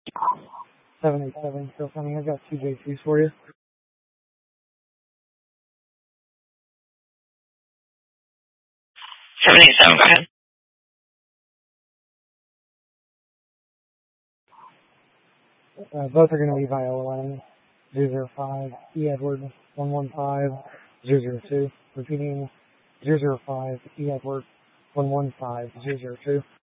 787, still coming. I've got two J2s for you. 787, go ahead. Both are going to leave Iowa line 005, E Edward 115 002. Repeating 005, E Edward 115 002.